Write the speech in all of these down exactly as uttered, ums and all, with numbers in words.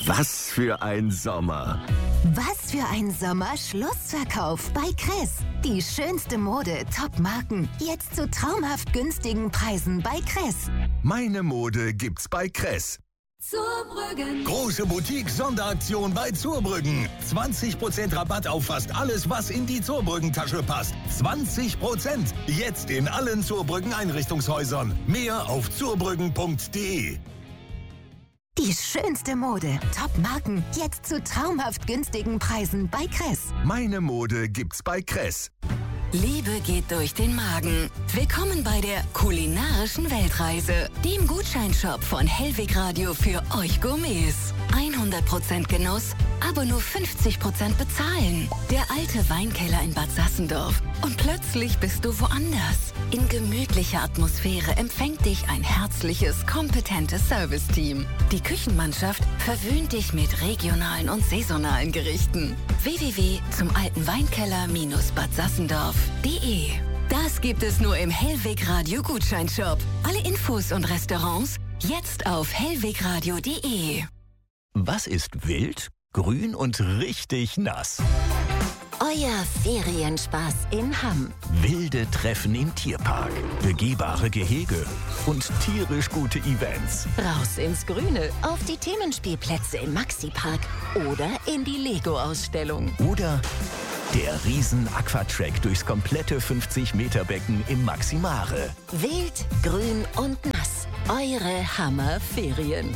Was für ein Sommer! Was für ein Sommer-Schlussverkauf bei Kress. Die schönste Mode, Top-Marken, jetzt zu traumhaft günstigen Preisen bei Kress. Meine Mode gibt's bei Kress. Zurbrüggen. Große Boutique-Sonderaktion bei Zurbrüggen. zwanzig Prozent Rabatt auf fast alles, was in die Zurbrüggen-Tasche passt. zwanzig Prozent. Jetzt in allen Zurbrüggen-Einrichtungshäusern. Mehr auf zurbrüggen punkt de. Die schönste Mode, Top-Marken, jetzt zu traumhaft günstigen Preisen bei Kress. Meine Mode gibt's bei Kress. Liebe geht durch den Magen. Willkommen bei der kulinarischen Weltreise, dem Gutscheinshop von Hellwig Radio für euch Gourmets. hundert Prozent Genuss, aber nur fünfzig Prozent bezahlen. Der alte Weinkeller in Bad Sassendorf. Und plötzlich bist du woanders. In gemütlicher Atmosphäre empfängt dich ein herzliches, kompetentes Serviceteam. Die Küchenmannschaft verwöhnt dich mit regionalen und saisonalen Gerichten. w w w punkt zum alten Weinkeller Bad Sassendorf punkt de. Das gibt es nur im Hellwig Radio Gutscheinshop. Alle Infos und Restaurants jetzt auf hellwigradio punkt de. Was ist wild, grün und richtig nass? Euer Ferienspaß in Hamm. Wilde Treffen im Tierpark, begehbare Gehege und tierisch gute Events. Raus ins Grüne, auf die Themenspielplätze im Maxi-Park oder in die Lego-Ausstellung. Oder der Riesen-Aquatrack durchs komplette fünfzig-Meter-Becken im Maximare. Wild, grün und nass. Eure Hammer-Ferien.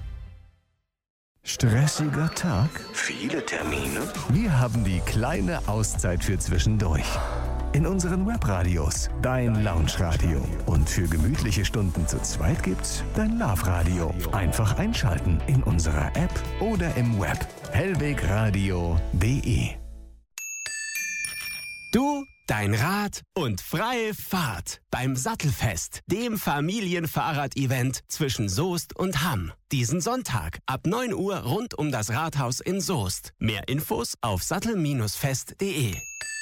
Stressiger Tag? Viele Termine? Wir haben die kleine Auszeit für zwischendurch. In unseren Webradios dein Lounge-Radio. Und für gemütliche Stunden zu zweit gibt's dein Love-Radio. Einfach einschalten in unserer App oder im Web. hellwigradio punkt de. Du, dein Rad und freie Fahrt beim Sattelfest, dem Familienfahrrad-Event zwischen Soest und Hamm. Diesen Sonntag ab neun Uhr rund um das Rathaus in Soest. Mehr Infos auf sattel fest punkt de.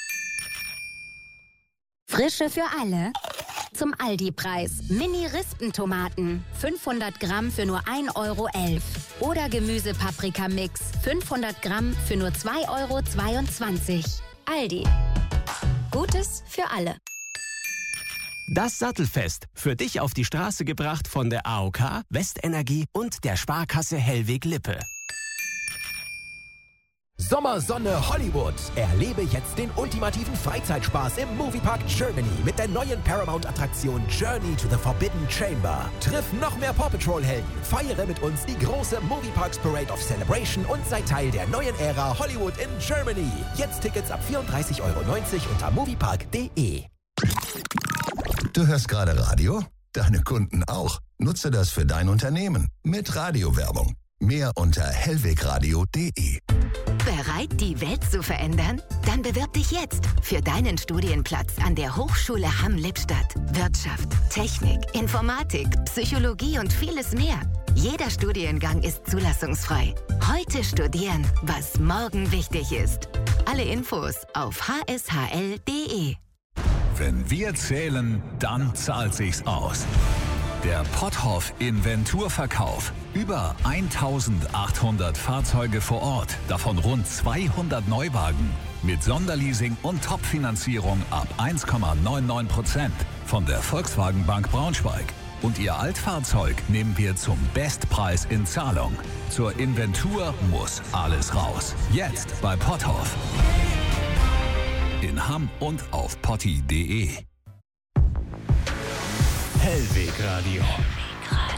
Frische für alle. Zum Aldi-Preis. Mini-Rispentomaten. fünfhundert Gramm für nur ein Euro elf. Oder Gemüse-Paprika-Mix. fünfhundert Gramm für nur zwei Euro zweiundzwanzig. Aldi. Gutes für alle. Das Sattelfest, für dich auf die Straße gebracht von der A O K, Westenergie und der Sparkasse Hellwig-Lippe. Sommersonne Hollywood. Erlebe jetzt den ultimativen Freizeitspaß im Moviepark Germany mit der neuen Paramount-Attraktion Journey to the Forbidden Chamber. Triff noch mehr Paw Patrol-Helden, feiere mit uns die große Movieparks Parade of Celebration und sei Teil der neuen Ära Hollywood in Germany. Jetzt Tickets ab vierunddreißig Euro neunzig unter moviepark punkt de. Du hörst gerade Radio? Deine Kunden auch. Nutze das für dein Unternehmen mit Radiowerbung. Mehr unter hellwigradio punkt de. Bereit, die Welt zu verändern? Dann bewirb dich jetzt für deinen Studienplatz an der Hochschule Hamm-Lippstadt. Wirtschaft, Technik, Informatik, Psychologie und vieles mehr. Jeder Studiengang ist zulassungsfrei. Heute studieren, was morgen wichtig ist. Alle Infos auf h s h l punkt de. Wenn wir zählen, dann zahlt sich's aus. Der Potthoff Inventurverkauf. Über eintausendachthundert Fahrzeuge vor Ort, davon rund zweihundert Neuwagen. Mit Sonderleasing und Top-Finanzierung ab eins Komma neunundneunzig Prozent von der Volkswagen Bank Braunschweig. Und Ihr Altfahrzeug nehmen wir zum Bestpreis in Zahlung. Zur Inventur muss alles raus. Jetzt bei Potthoff. In Hamm und auf potti punkt de. Hellwig Radio.